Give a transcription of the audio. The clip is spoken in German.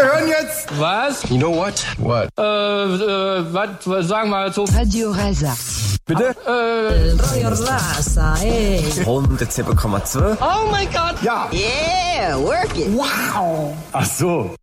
hören jetzt. Was? You know what? What? Was sagen wir so? Radio Rasa. Bitte? Radio Rasa, ey. 107,2. Oh mein Gott! Ja. Yeah, work it. Wow. Ach so.